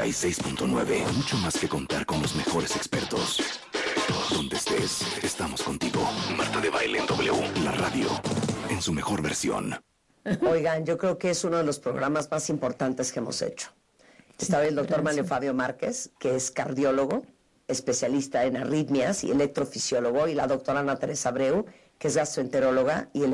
96.9. Mucho más que contar con los mejores expertos. Donde estés, estamos contigo. Marta de Baile en W. La radio en su mejor versión. Oigan, yo creo que es uno de los programas más importantes que hemos hecho. Estaba el doctor Manlio Fabio Márquez, que es cardiólogo, especialista en arritmias y electrofisiólogo, y la doctora Ana Teresa Abreu, que es gastroenteróloga y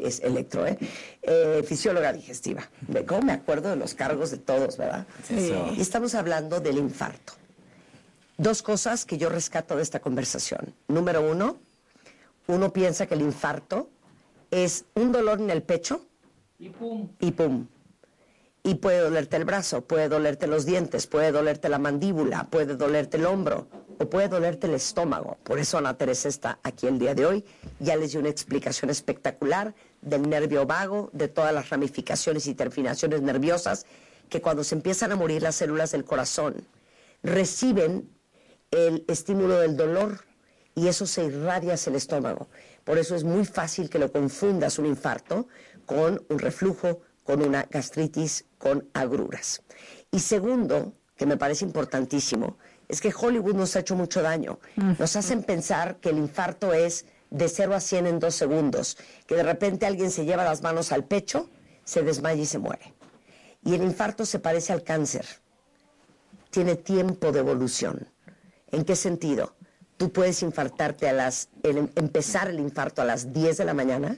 fisióloga digestiva. ¿Cómo me acuerdo de los cargos de todos, verdad? Sí. Y estamos hablando del infarto. Dos cosas que yo rescato de esta conversación. Número uno, uno piensa que el infarto es un dolor en el pecho y pum. Y puede dolerte el brazo, puede dolerte los dientes, puede dolerte la mandíbula, puede dolerte el hombro o puede dolerte el estómago. Por eso Ana Teresa está aquí el día de hoy. Ya les di una explicación espectacular del nervio vago, de todas las ramificaciones y terminaciones nerviosas que cuando se empiezan a morir las células del corazón reciben el estímulo del dolor y eso se irradia hacia el estómago. Por eso es muy fácil que lo confundas un infarto con un reflujo, con una gastritis, con agruras. Y segundo, que me parece importantísimo, es que Hollywood nos ha hecho mucho daño. Nos hacen pensar que el infarto es de 0 a 100 en 2 segundos, que de repente alguien se lleva las manos al pecho, se desmaya y se muere. Y el infarto se parece al cáncer. Tiene tiempo de evolución. ¿En qué sentido? Tú puedes infartarte empezar el infarto a las 10 de la mañana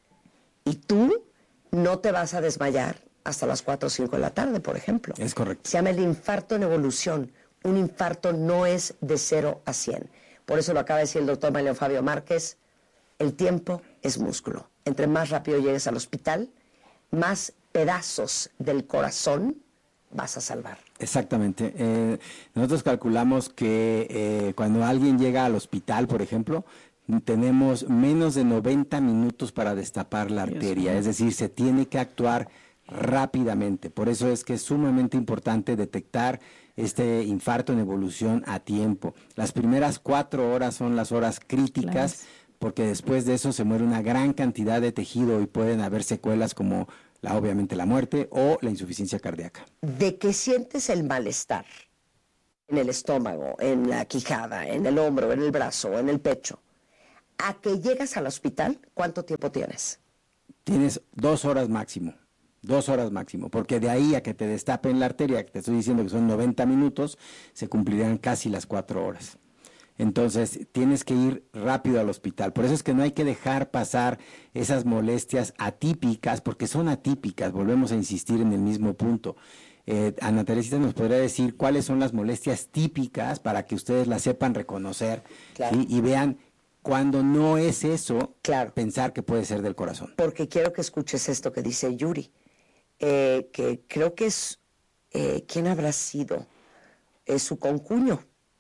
y tú no te vas a desmayar hasta las 4 o 5 de la tarde, por ejemplo. Es correcto. Se llama el infarto en evolución. Un infarto no es de 0 a 100. Por eso lo acaba de decir el doctor Manlio Fabio Márquez. El tiempo es músculo. Entre más rápido llegues al hospital, más pedazos del corazón vas a salvar. Exactamente. Nosotros calculamos que cuando alguien llega al hospital, por ejemplo, tenemos menos de 90 minutos para destapar la arteria, es decir, se tiene que actuar rápidamente. Por eso es que es sumamente importante detectar este infarto en evolución a tiempo. Las primeras 4 horas son las horas críticas, porque después de eso se muere una gran cantidad de tejido y pueden haber secuelas como obviamente la muerte o la insuficiencia cardíaca. De que sientes el malestar en el estómago, en la quijada, en el hombro, en el brazo, en el pecho, a que llegas al hospital, ¿cuánto tiempo tienes? Tienes 2 horas máximo. 2 horas máximo, porque de ahí a que te destapen la arteria, que te estoy diciendo que son 90 minutos, se cumplirán casi las 4 horas. Entonces, tienes que ir rápido al hospital. Por eso es que no hay que dejar pasar esas molestias atípicas, porque son atípicas, volvemos a insistir en el mismo punto. Ana Teresita nos podría decir cuáles son las molestias típicas para que ustedes las sepan reconocer, claro, ¿sí? Y vean cuando no es eso, claro, pensar que puede ser del corazón. Porque quiero que escuches esto que dice Yuri, que creo que es, ¿quién habrá sido? Su concuño.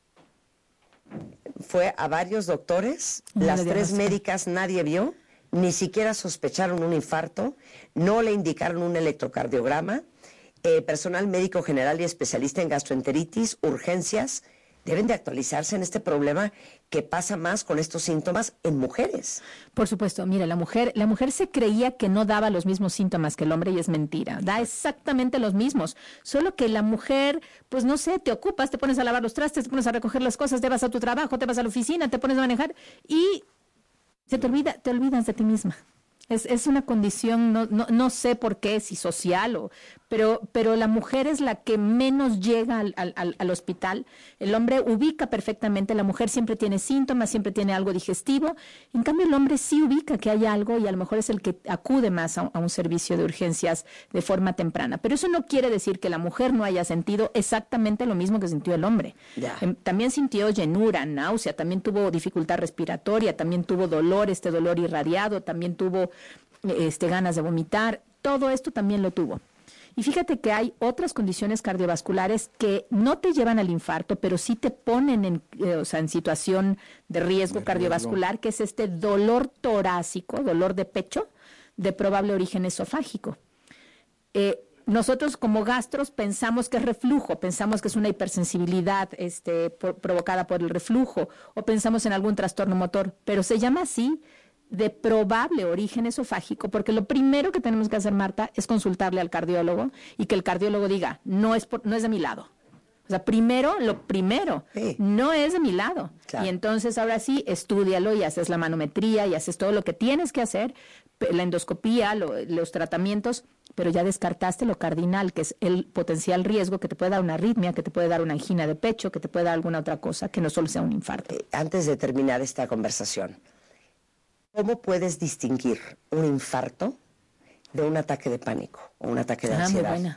Fue a varios doctores, las 3 médicas nadie vio, ni siquiera sospecharon un infarto, no le indicaron un electrocardiograma, personal médico general y especialista en gastroenteritis, urgencias, deben de actualizarse en este problema que pasa más con estos síntomas en mujeres. Por supuesto, mira, la mujer se creía que no daba los mismos síntomas que el hombre y es mentira, da exactamente los mismos, solo que la mujer, pues no sé, te ocupas, te pones a lavar los trastes, te pones a recoger las cosas, te vas a tu trabajo, te vas a la oficina, te pones a manejar y te olvidas de ti misma. Es una condición, no sé por qué, si social pero la mujer es la que menos llega al hospital. El hombre ubica perfectamente, la mujer siempre tiene síntomas, siempre tiene algo digestivo. En cambio, el hombre sí ubica que hay algo y a lo mejor es el que acude más a un servicio de urgencias de forma temprana. Pero eso no quiere decir que la mujer no haya sentido exactamente lo mismo que sintió el hombre. También sintió llenura, náusea, también tuvo dificultad respiratoria, también tuvo dolor irradiado, también tuvo ganas de vomitar. Todo esto también lo tuvo. Y fíjate que hay otras condiciones cardiovasculares que no te llevan al infarto, pero sí te ponen en situación de riesgo cardiovascular, que es este dolor torácico, dolor de pecho, de probable origen esofágico. Nosotros como gastros pensamos que es reflujo, pensamos que es una hipersensibilidad provocada por el reflujo, o pensamos en algún trastorno motor, pero se llama así de probable origen esofágico, porque lo primero que tenemos que hacer, Marta, es consultarle al cardiólogo y que el cardiólogo diga, no es de mi lado. O sea, lo primero, Sí. no es de mi lado. Claro. Y entonces ahora sí, estúdialo y haces la manometría y haces todo lo que tienes que hacer, la endoscopía, los tratamientos, pero ya descartaste lo cardinal, que es el potencial riesgo que te puede dar una arritmia, que te puede dar una angina de pecho, que te puede dar alguna otra cosa, que no solo sea un infarto. Antes de terminar esta conversación, ¿cómo puedes distinguir un infarto de un ataque de pánico o un ataque de ansiedad? Muy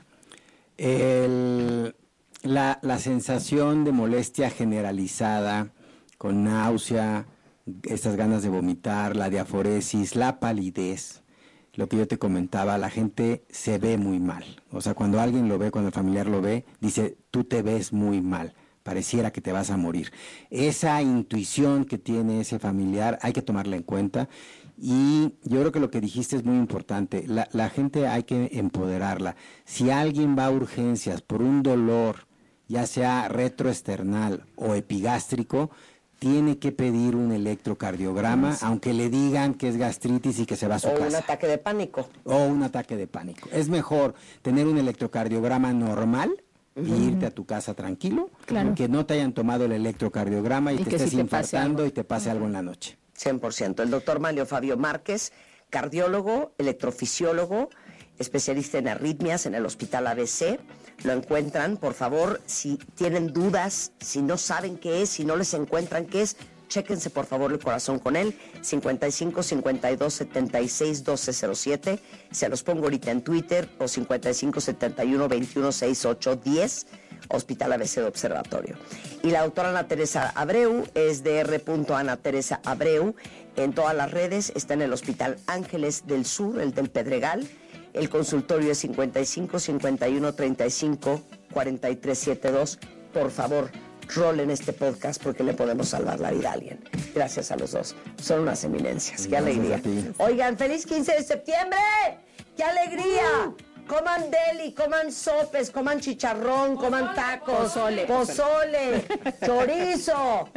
buena. La sensación de molestia generalizada, con náusea, estas ganas de vomitar, la diaforesis, la palidez, lo que yo te comentaba, la gente se ve muy mal. O sea, cuando alguien lo ve, cuando el familiar lo ve, dice, tú te ves muy mal, pareciera que te vas a morir. Esa intuición que tiene ese familiar hay que tomarla en cuenta. Y yo creo que lo que dijiste es muy importante. La gente hay que empoderarla. Si alguien va a urgencias por un dolor, ya sea retroesternal o epigástrico, tiene que pedir un electrocardiograma, aunque le digan que es gastritis y que se va a su casa. O un ataque de pánico. O un ataque de pánico. Es mejor tener un electrocardiograma normal y irte a tu casa tranquilo, que no te hayan tomado el electrocardiograma y te estés infartando y te pase algo en la noche. 100%. El doctor Manlio Fabio Márquez, cardiólogo, electrofisiólogo, especialista en arritmias en el Hospital ABC. Lo encuentran, por favor, si tienen dudas, si no saben qué es, si no les encuentran qué es, chéquense por favor el corazón con él, 55 52 76 1207, se los pongo ahorita en Twitter, o 55 71 21 68 10, Hospital ABC de Observatorio. Y la doctora Ana Teresa Abreu es Dr. Ana Teresa Abreu, en todas las redes, está en el Hospital Ángeles del Sur, el del Pedregal. El consultorio es 55 51 35 43 72. Por favor, rolen este podcast porque le podemos salvar la vida a alguien. Gracias a los dos. Son unas eminencias. ¡Qué alegría! Oigan, ¡feliz 15 de septiembre! ¡Qué alegría! Coman deli, coman sopes, coman chicharrón, coman tacos, pozole, chorizo.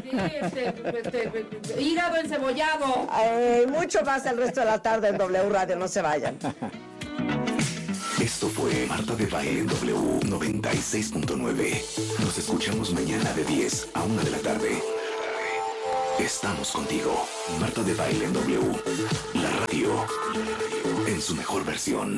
Sí, hígado encebollado. Mucho más el resto de la tarde en W Radio. No se vayan. Esto fue Marta de Baile en W 96.9. Nos escuchamos mañana de 10 a 1 de la tarde. Estamos contigo. Marta de Baile en W. La radio en su mejor versión.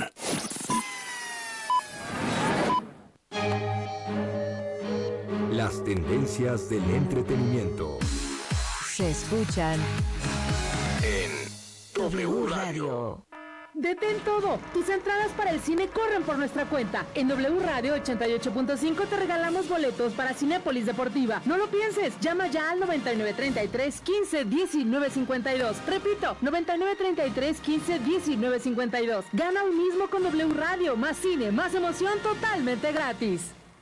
Las tendencias del entretenimiento se escuchan En W Radio. Detén todo. Tus entradas para el cine corren por nuestra cuenta. En W Radio 88.5 te regalamos boletos para Cinépolis Deportiva. No lo pienses. Llama ya al 9933 15 19 52. Repito, 9933 15 19 52. Gana hoy mismo con W Radio. Más cine, más emoción, totalmente gratis.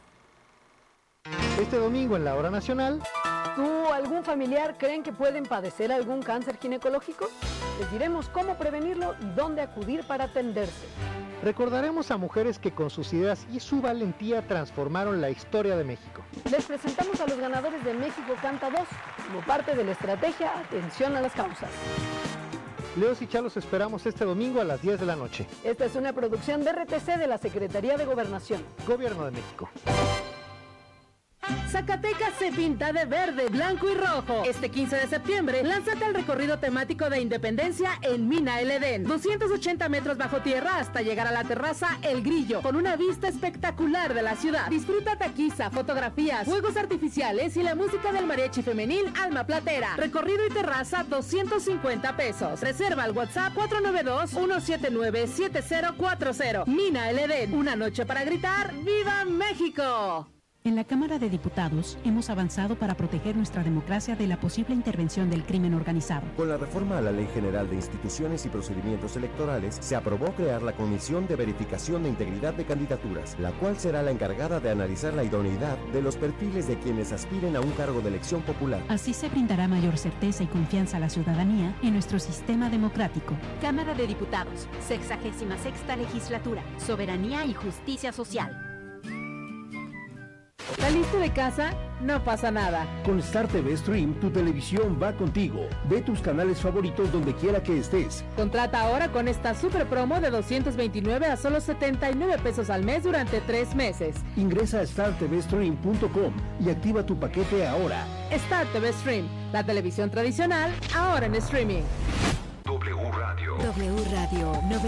Este domingo en la Hora Nacional. ¿Tú o algún familiar creen que pueden padecer algún cáncer ginecológico? Les diremos cómo prevenirlo y dónde acudir para atenderse. Recordaremos a mujeres que con sus ideas y su valentía transformaron la historia de México. Les presentamos a los ganadores de México Canta 2 como parte de la estrategia Atención a las Causas. Leos y Chalos esperamos este domingo a las 10 de la noche. Esta es una producción de RTC de la Secretaría de Gobernación. Gobierno de México. Zacatecas se pinta de verde, blanco y rojo. Este 15 de septiembre, lánzate al recorrido temático de Independencia en Mina El Edén. 280 metros bajo tierra hasta llegar a la terraza El Grillo, con una vista espectacular de la ciudad. Disfruta taquiza, fotografías, juegos artificiales y la música del mariachi femenil Alma Platera. Recorrido y terraza, 250 pesos. Reserva al WhatsApp 492-179-7040. Mina El Edén, una noche para gritar ¡Viva México! En la Cámara de Diputados hemos avanzado para proteger nuestra democracia de la posible intervención del crimen organizado. Con la reforma a la Ley General de Instituciones y Procedimientos Electorales, se aprobó crear la Comisión de Verificación de Integridad de Candidaturas, la cual será la encargada de analizar la idoneidad de los perfiles de quienes aspiren a un cargo de elección popular. Así se brindará mayor certeza y confianza a la ciudadanía en nuestro sistema democrático. Cámara de Diputados, 66ª Legislatura, Soberanía y Justicia Social. ¿Saliste de casa? No pasa nada. Con Star TV Stream, tu televisión va contigo. Ve tus canales favoritos donde quiera que estés. Contrata ahora con esta super promo de 229 a solo 79 pesos al mes durante 3 meses. Ingresa a startvstream.com y activa tu paquete ahora. Star TV Stream, la televisión tradicional, ahora en streaming. W Radio. W Radio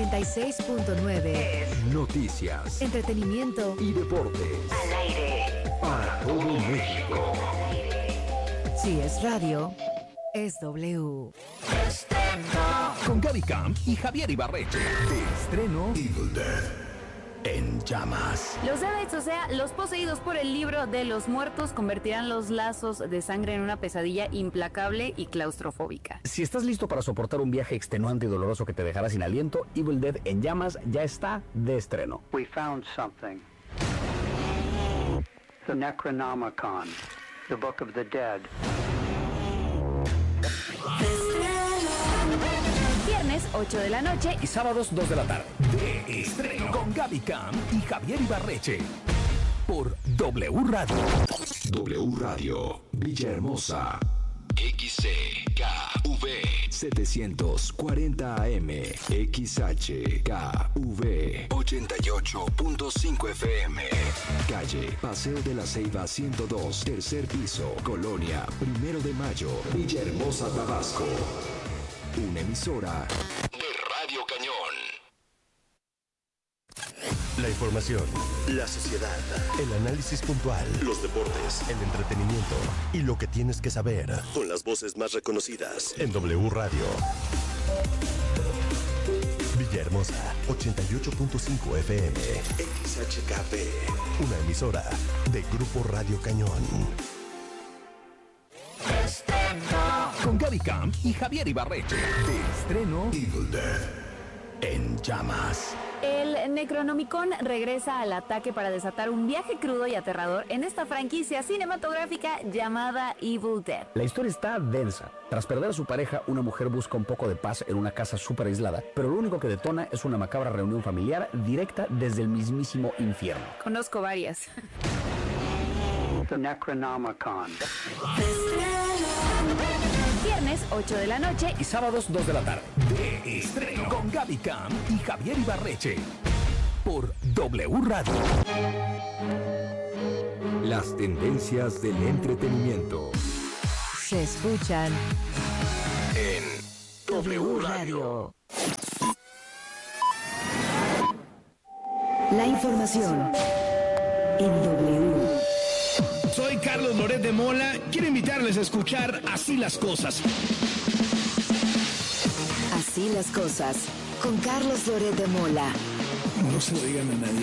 96.9. Noticias. Entretenimiento Y deportes. al aire. Para todo México. Si es radio, es W. Con Gaby Camp y Javier Ibarreche. De estreno Evil Dead en llamas. Los Deadites, o sea, los poseídos por el libro de los muertos, convertirán los lazos de sangre en una pesadilla implacable y claustrofóbica. Si estás listo para soportar un viaje extenuante y doloroso que te dejará sin aliento, Evil Dead en llamas ya está de estreno. We found something. The Necronomicon, the Book of the Dead. Viernes 8 de la noche y sábados 2 de la tarde. De estreno con Gaby Camp y Javier Ibarreche. Por W Radio. W Radio, Villahermosa. XCKV 740 AM. XHKV 88.5 FM. Calle Paseo de la Ceiba 102, tercer piso, Colonia, 1 de Mayo, Villahermosa, Tabasco. Una emisora de Radio Cañón. La información, la sociedad, el análisis puntual, los deportes, el entretenimiento y lo que tienes que saber con las voces más reconocidas en W Radio. Villahermosa, 88.5 FM. XHKP, una emisora de Grupo Radio Cañón. Con Gaby Camp y Javier Ibarreche. De estreno Evil Dead en llamas. el Necronomicon regresa al ataque para desatar un viaje crudo y aterrador en esta franquicia cinematográfica llamada Evil Dead. La historia está densa. Tras perder a su pareja, una mujer busca un poco de paz en una casa súper aislada, pero lo único que detona es una macabra reunión familiar directa desde el mismísimo infierno. Conozco varias. The Necronomicon. Viernes 8 de la noche y sábados 2 de la tarde. De estreno con Gaby Camp y Javier Ibarreche. Por W Radio. Las tendencias del entretenimiento. Se escuchan en W Radio. La información en W. Soy Carlos Loret de Mola. Quiero invitarles a escuchar Así las Cosas. Así las cosas, con Carlos Loret de Mola. No se lo digan a nadie.